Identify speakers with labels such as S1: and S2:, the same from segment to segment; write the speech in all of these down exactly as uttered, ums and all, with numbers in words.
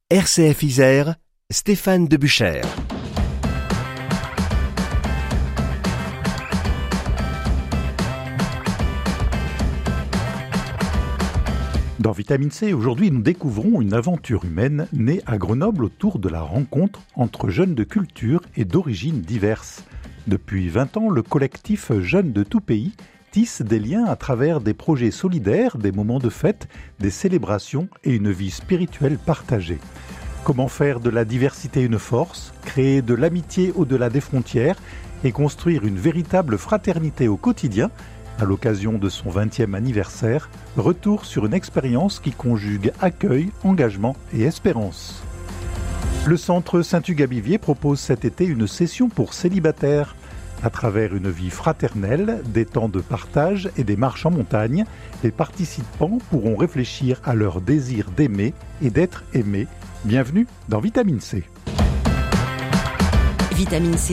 S1: R C F Isère, Stéphane Debuchère.
S2: Dans Vitamine C, aujourd'hui, nous découvrons une aventure humaine née à Grenoble autour de la rencontre entre jeunes de cultures et d'origines diverses. Depuis vingt ans, le collectif Jeunes de tout pays tisse des liens à travers des projets solidaires, des moments de fête, des célébrations et une vie spirituelle partagée. Comment faire de la diversité une force, créer de l'amitié au-delà des frontières et construire une véritable fraternité au quotidien? À l'occasion de son vingtième anniversaire, retour sur une expérience qui conjugue accueil, engagement et espérance. Le centre Saint-Hugues-à-Bivier propose cet été une session pour célibataires. À travers une vie fraternelle, des temps de partage et des marches en montagne, les participants pourront réfléchir à leur désir d'aimer et d'être aimés. Bienvenue dans Vitamine C.
S3: Vitamine C,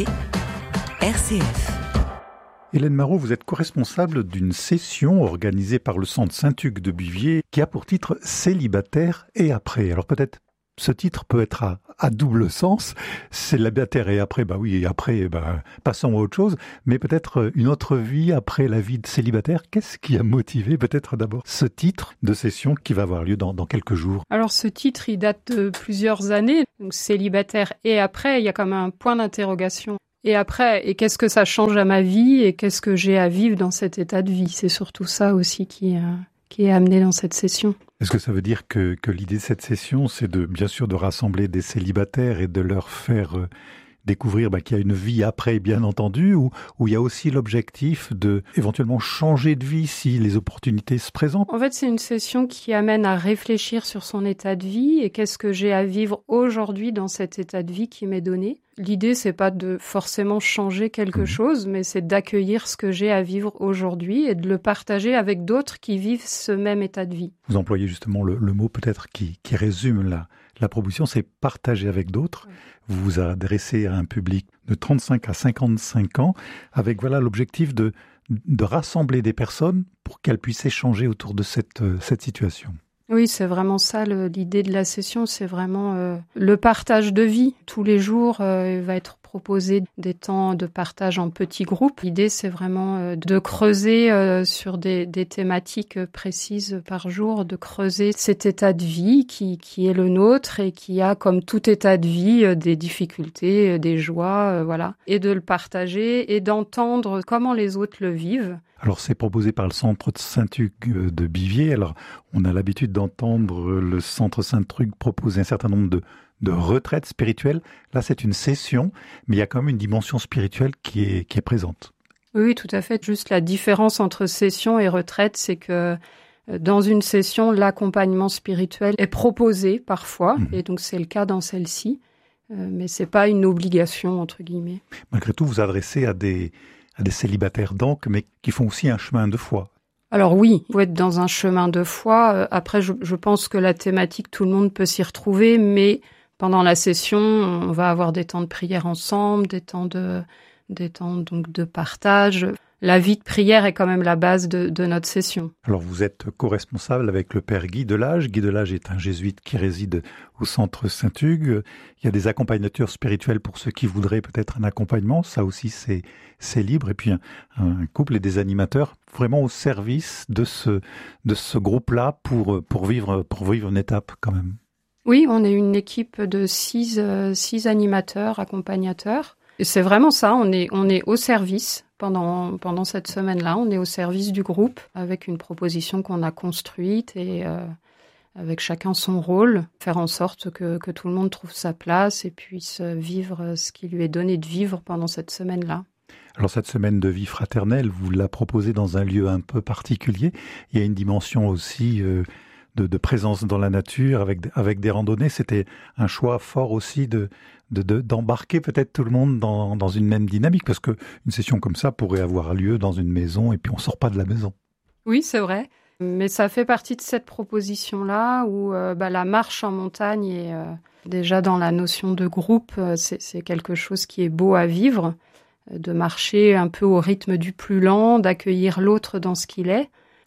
S3: R C F.
S2: Hélène Marot, vous êtes co-responsable d'une session organisée par le centre Saint-Hugues-de-Bivier qui a pour titre « Célibataire et après ». Alors peut-être ce titre peut être à, à double sens. Célibataire et après, bah oui, et après, bah, passons à autre chose. Mais peut-être une autre vie après la vie de célibataire. Qu'est-ce qui a motivé peut-être d'abord ce titre de session qui va avoir lieu dans, dans quelques jours?
S4: Alors ce titre, il date de plusieurs années. Donc célibataire et après, il y a comme un point d'interrogation. Et après, et qu'est-ce que ça change à ma vie et qu'est-ce que j'ai à vivre dans cet état de vie? C'est surtout ça aussi qui, euh, qui est amené dans cette session.
S2: Est-ce que ça veut dire que, que l'idée de cette session, c'est de, bien sûr, de rassembler des célibataires et de leur faire euh, découvrir bah, qu'il y a une vie après, bien entendu, ou, ou il y a aussi l'objectif de éventuellement changer de vie si les opportunités se présentent?
S4: En fait, c'est une session qui amène à réfléchir sur son état de vie et qu'est-ce que j'ai à vivre aujourd'hui dans cet état de vie qui m'est donné. L'idée, c'est pas de forcément changer quelque mmh. chose, mais c'est d'accueillir ce que j'ai à vivre aujourd'hui et de le partager avec d'autres qui vivent ce même état de vie.
S2: Vous employez justement le, le mot peut-être qui, qui résume la, la proposition, c'est partager avec d'autres. Mmh. Vous vous adressez à un public de trente-cinq à cinquante-cinq ans avec voilà l'objectif de, de rassembler des personnes pour qu'elles puissent échanger autour de cette, cette situation.
S4: Oui, c'est vraiment ça le, l'idée de la session, c'est vraiment euh, le partage de vie. Tous les jours, euh, il va être proposé des temps de partage en petits groupes. L'idée, c'est vraiment euh, de creuser euh, sur des, des thématiques précises par jour, de creuser cet état de vie qui, qui est le nôtre et qui a, comme tout état de vie, euh, des difficultés, euh, des joies, euh, voilà. Et de le partager et d'entendre comment les autres le vivent.
S2: Alors, c'est proposé par le centre Saint-Hugues-de-Bivier. Alors, on a l'habitude d'entendre le centre Saint-Hugues proposer un certain nombre de, de retraites spirituelles. Là, c'est une session, mais il y a quand même une dimension spirituelle qui est, qui est présente.
S4: Oui, tout à fait. Juste la différence entre session et retraite, c'est que dans une session, l'accompagnement spirituel est proposé parfois, mmh. et donc c'est le cas dans celle-ci, euh, mais c'est pas une obligation, entre guillemets.
S2: Malgré tout, vous adressez à des... à des célibataires donc, mais qui font aussi un chemin de foi.
S4: Alors oui, il faut être dans un chemin de foi. Après, je, je pense que la thématique, tout le monde peut s'y retrouver, mais pendant la session, on va avoir des temps de prière ensemble, des temps de, des temps donc de partage. La vie de prière est quand même la base de, de notre session.
S2: Alors vous êtes co-responsable avec le père Guy Delage. Guy Delage est un jésuite qui réside au centre Saint-Hugues. Il y a des accompagnateurs spirituels pour ceux qui voudraient peut-être un accompagnement. Ça aussi, c'est, c'est libre. Et puis un, un couple et des animateurs vraiment au service de ce, de ce groupe-là pour, pour, vivre, pour vivre une étape quand même.
S4: Oui, on est une équipe de six, euh, six animateurs, accompagnateurs. Et c'est vraiment ça, on est, on est au service. Pendant, pendant cette semaine-là, on est au service du groupe avec une proposition qu'on a construite et euh, avec chacun son rôle, faire en sorte que, que tout le monde trouve sa place et puisse vivre ce qui lui est donné de vivre pendant cette semaine-là.
S2: Alors cette semaine de vie fraternelle, vous la proposez dans un lieu un peu particulier. Il y a une dimension aussi euh, de, de présence dans la nature avec, avec des randonnées. C'était un choix fort aussi de... De, de, d'embarquer peut-être tout le monde dans, dans une même dynamique, parce qu'une session comme ça pourrait avoir lieu dans une maison et puis on ne sort pas de la maison.
S4: Oui, c'est vrai, mais ça fait partie de cette proposition-là où euh, bah, la marche en montagne est euh, déjà dans la notion de groupe, euh, c'est, c'est quelque chose qui est beau à vivre, euh, de marcher un peu au rythme du plus lent, d'accueillir l'autre dans ce qu'il est.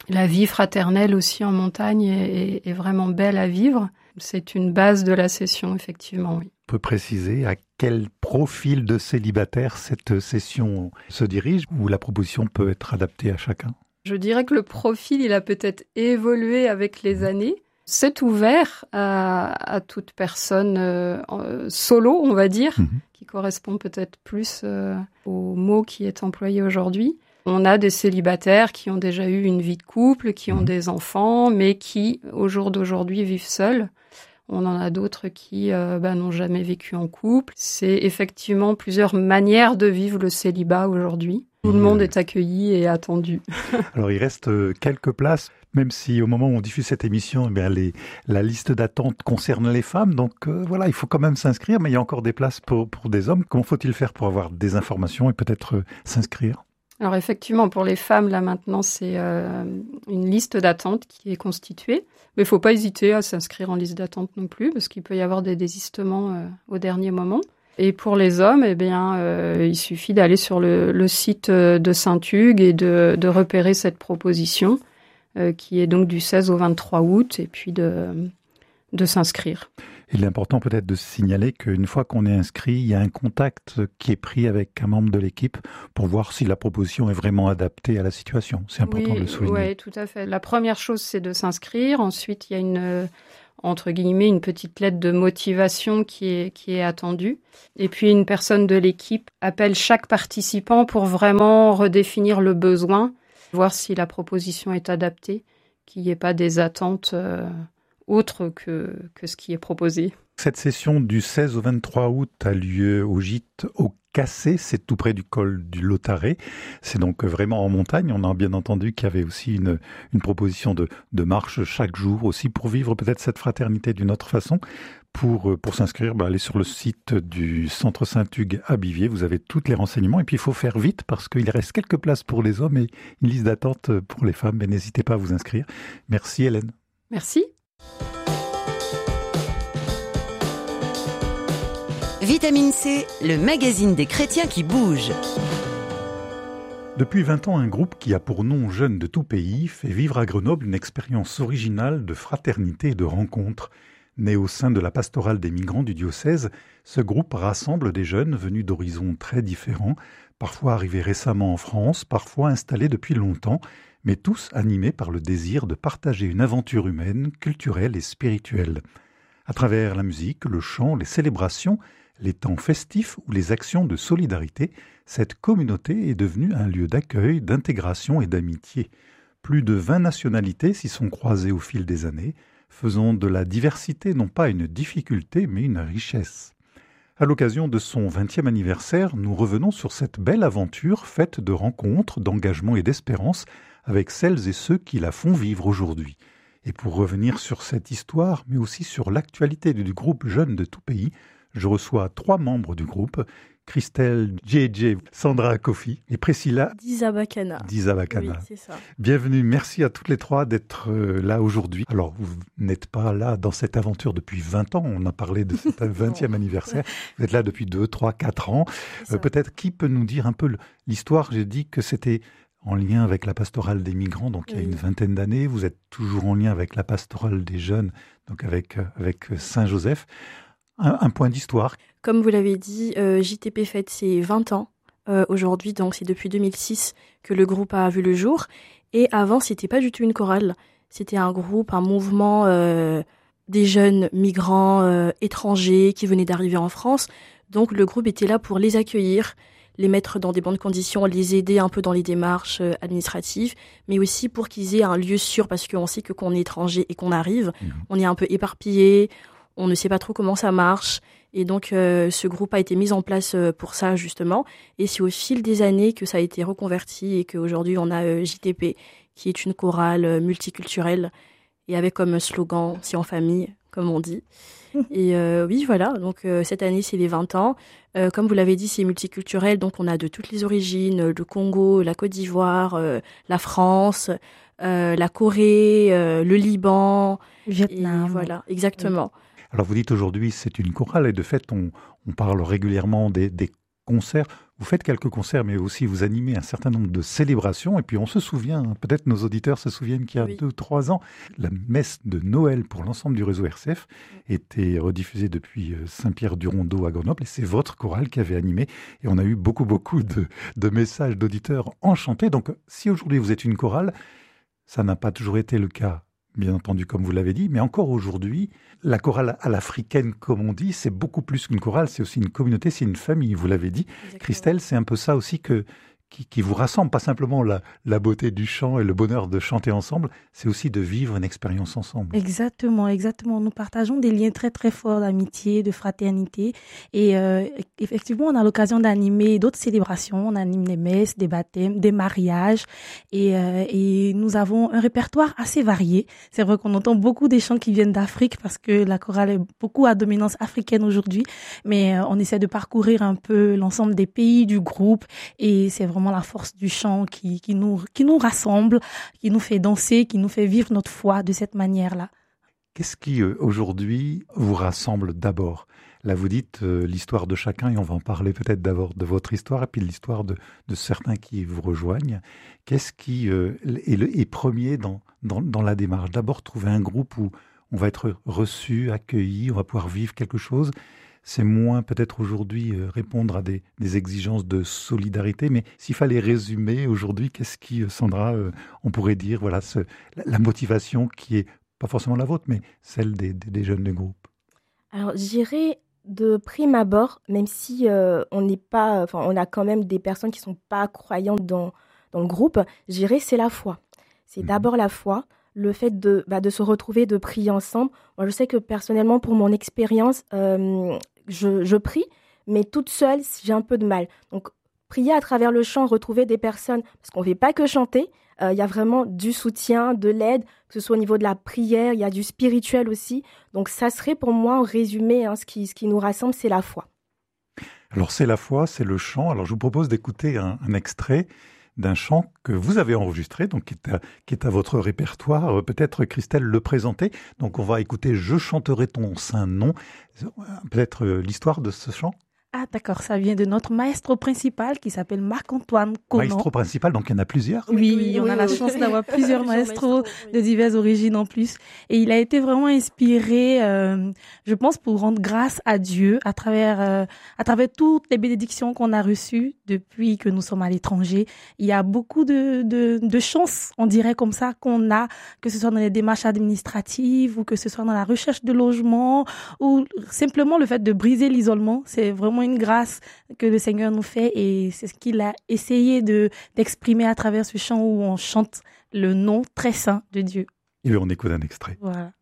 S4: La vie fraternelle aussi en montagne est, est, est vraiment belle à vivre. C'est une base de la session, effectivement, oui.
S2: On peut préciser à quel profil de célibataire cette session se dirige, ou la proposition peut être adaptée à chacun?
S4: Je dirais que le profil, il a peut-être évolué avec les années. C'est ouvert à, à toute personne euh, solo, on va dire, mmh. qui correspond peut-être plus euh, au mot qui est employé aujourd'hui. On a des célibataires qui ont déjà eu une vie de couple, qui ont mmh. des enfants, mais qui, au jour d'aujourd'hui, vivent seuls. On en a d'autres qui euh, bah, n'ont jamais vécu en couple. C'est effectivement plusieurs manières de vivre le célibat aujourd'hui. Tout le monde est accueilli et attendu.
S2: Alors, il reste quelques places, même si au moment où on diffuse cette émission, eh bien, les, la liste d'attente concerne les femmes. Donc euh, voilà, il faut quand même s'inscrire, mais il y a encore des places pour, pour des hommes. Comment faut-il faire pour avoir des informations et peut-être euh, s'inscrire ?
S4: Alors effectivement, pour les femmes, là maintenant, c'est euh, une liste d'attente qui est constituée. Mais il ne faut pas hésiter à s'inscrire en liste d'attente non plus, parce qu'il peut y avoir des désistements euh, au dernier moment. Et pour les hommes, eh bien, euh, il suffit d'aller sur le, le site de Saint-Hugues et de, de repérer cette proposition, euh, qui est donc du seize au vingt-trois août, et puis de, de s'inscrire.
S2: Il est important peut-être de signaler qu'une fois qu'on est inscrit, il y a un contact qui est pris avec un membre de l'équipe pour voir si la proposition est vraiment adaptée à la situation. C'est important
S4: oui,
S2: de le souligner.
S4: Oui, tout à fait. La première chose, c'est de s'inscrire. Ensuite, il y a une, entre guillemets, une petite lettre de motivation qui est, qui est attendue. Et puis, une personne de l'équipe appelle chaque participant pour vraiment redéfinir le besoin, voir si la proposition est adaptée, qu'il n'y ait pas des attentes euh, autre que, que ce qui est proposé.
S2: Cette session du seize au vingt-trois août a lieu au gîte au Cassé, c'est tout près du col du Lautaret. C'est donc vraiment en montagne. On a bien entendu qu'il y avait aussi une, une proposition de, de marche chaque jour aussi pour vivre peut-être cette fraternité d'une autre façon. Pour, pour s'inscrire, bah, allez sur le site du Centre Saint-Hugues à Bivier. Vous avez tous les renseignements. Et puis, il faut faire vite parce qu'il reste quelques places pour les hommes et une liste d'attente pour les femmes. Mais n'hésitez pas à vous inscrire. Merci Hélène.
S4: Merci.
S3: Vitamine C, le magazine des chrétiens qui bougent.
S2: Depuis vingt ans, un groupe qui a pour nom Jeunes de tout pays fait vivre à Grenoble une expérience originale de fraternité et de rencontre. Né au sein de la pastorale des migrants du diocèse, ce groupe rassemble des jeunes venus d'horizons très différents, parfois arrivés récemment en France, parfois installés depuis longtemps, mais tous animés par le désir de partager une aventure humaine, culturelle et spirituelle. À travers la musique, le chant, les célébrations, les temps festifs ou les actions de solidarité, cette communauté est devenue un lieu d'accueil, d'intégration et d'amitié. Plus de vingt nationalités s'y sont croisées au fil des années, faisant de la diversité non pas une difficulté mais une richesse. À l'occasion de son vingtième anniversaire, nous revenons sur cette belle aventure faite de rencontres, d'engagement et d'espérance avec celles et ceux qui la font vivre aujourd'hui. Et pour revenir sur cette histoire, mais aussi sur l'actualité du groupe Jeunes de tout pays, je reçois trois membres du groupe, Christelle, J J, Sandra Kofi et Priscilla
S5: Dizabakana.
S2: Dizabakana.
S5: Oui, c'est ça.
S2: Bienvenue, merci à toutes les trois d'être là aujourd'hui. Alors, vous n'êtes pas là dans cette aventure depuis vingt ans, on a parlé de cet vingtième anniversaire. Vous êtes là depuis deux, trois, quatre ans. Euh, peut-être qui peut nous dire un peu l'histoire? J'ai dit que c'était en lien avec la pastorale des migrants, donc il y a oui. une vingtaine d'années. Vous êtes toujours en lien avec la pastorale des jeunes, donc avec, avec Saint-Joseph. Un, un point d'histoire.
S5: Comme vous l'avez dit, euh, J T P fête ses vingt ans euh, aujourd'hui, donc c'est depuis deux mille six que le groupe a vu le jour. Et avant, c'était pas du tout une chorale, c'était un groupe, un mouvement euh, des jeunes migrants euh, étrangers qui venaient d'arriver en France. Donc le groupe était là pour les accueillir, les mettre dans des bonnes conditions, les aider un peu dans les démarches euh, administratives, mais aussi pour qu'ils aient un lieu sûr, parce qu'on sait que quand on est étranger et qu'on arrive, mmh. on est un peu éparpillé, on ne sait pas trop comment ça marche. Et donc, euh, ce groupe a été mis en place euh, pour ça, justement. Et c'est au fil des années que ça a été reconverti et qu'aujourd'hui, on a euh, J T P, qui est une chorale euh, multiculturelle et avec comme slogan « C'est en famille », comme on dit. Et euh, oui, voilà. Donc, euh, cette année, c'est les vingt ans. Euh, comme vous l'avez dit, c'est multiculturel. Donc, on a de toutes les origines, le Congo, la Côte d'Ivoire, euh, la France, euh, la Corée, euh, le Liban.
S6: Vietnam.
S5: Et voilà, exactement.
S2: Oui. Alors vous dites aujourd'hui c'est une chorale et de fait on, on parle régulièrement des, des concerts. Vous faites quelques concerts, mais aussi vous animez un certain nombre de célébrations. Et puis on se souvient, hein, peut-être nos auditeurs se souviennent qu'il y a oui. deux ou trois ans, la messe de Noël pour l'ensemble du réseau R C F était rediffusée depuis Saint-Pierre-du-Rondeau à Grenoble. Et c'est votre chorale qui avait animé. Et on a eu beaucoup, beaucoup de, de messages d'auditeurs enchantés. Donc si aujourd'hui vous êtes une chorale, ça n'a pas toujours été le cas, bien entendu, comme vous l'avez dit, mais encore aujourd'hui, la chorale à l'africaine, comme on dit, c'est beaucoup plus qu'une chorale, c'est aussi une communauté, c'est une famille, vous l'avez dit. Exactement. Christelle, c'est un peu ça aussi que, qui, qui vous rassemble, pas simplement la, la beauté du chant et le bonheur de chanter ensemble, c'est aussi de vivre une expérience ensemble.
S6: Exactement, exactement. Nous partageons des liens très très forts d'amitié, de fraternité, et euh, effectivement, on a l'occasion d'animer d'autres célébrations, on anime des messes, des baptêmes, des mariages, et, euh, et nous avons un répertoire assez varié. C'est vrai qu'on entend beaucoup des chants qui viennent d'Afrique parce que la chorale est beaucoup à dominance africaine aujourd'hui, mais euh, on essaie de parcourir un peu l'ensemble des pays du groupe, et c'est vraiment la force du chant qui, qui, nous, qui nous rassemble, qui nous fait danser, qui nous fait vivre notre foi de cette manière-là.
S2: Qu'est-ce qui, euh, aujourd'hui, vous rassemble d'abord ? Là, vous dites euh, l'histoire de chacun, et on va en parler peut-être d'abord de votre histoire, et puis de l'histoire de, de certains qui vous rejoignent. Qu'est-ce qui euh, est, le, est premier dans, dans, dans la démarche ? D'abord, trouver un groupe où on va être reçu, accueilli, on va pouvoir vivre quelque chose. C'est moins peut-être aujourd'hui euh, répondre à des, des exigences de solidarité, mais s'il fallait résumer aujourd'hui, qu'est-ce qui, Sandra, euh, on pourrait dire, voilà, ce, la, la motivation qui est pas forcément la vôtre, mais celle des, des, des jeunes du groupe.
S5: Alors, je dirais de prime abord, même si euh, on n'est pas, enfin, on a quand même des personnes qui sont pas croyantes dans dans le groupe, je dirais c'est la foi. C'est mmh. d'abord la foi. Le fait de, bah, de se retrouver, de prier ensemble. Moi, je sais que personnellement, pour mon expérience, euh, je, je prie, mais toute seule, j'ai un peu de mal. Donc, prier à travers le chant, retrouver des personnes, parce qu'on ne fait pas que chanter, il euh, y a vraiment du soutien, de l'aide, que ce soit au niveau de la prière, il y a du spirituel aussi. Donc, ça serait pour moi, en résumé, hein, ce qui, ce qui nous rassemble, c'est la foi.
S2: Alors, c'est la foi, c'est le chant. Alors, je vous propose d'écouter un, un extrait d'un chant que vous avez enregistré, donc qui est à, qui est à votre répertoire. Peut-être, Christelle, le présenter. Donc, on va écouter « Je chanterai ton saint nom ». Peut-être l'histoire de ce chant ?
S6: Ah d'accord, ça vient de notre maestro principal qui s'appelle Marc-Antoine Conan.
S2: Maestro principal, donc il y en a plusieurs ?
S6: Oui, oui, oui on oui, a oui, la oui. chance d'avoir plusieurs maestros oui. de diverses origines en plus. Et il a été vraiment inspiré, euh, je pense, pour rendre grâce à Dieu à travers, euh, à travers toutes les bénédictions qu'on a reçues depuis que nous sommes à l'étranger. Il y a beaucoup de, de, de chances, on dirait comme ça, qu'on a, que ce soit dans les démarches administratives ou que ce soit dans la recherche de logement ou simplement le fait de briser l'isolement. C'est vraiment une grâce que le Seigneur nous fait et c'est ce qu'il a essayé de, d'exprimer à travers ce chant où on chante le nom très saint de Dieu.
S2: Et on écoute un extrait.
S6: Voilà.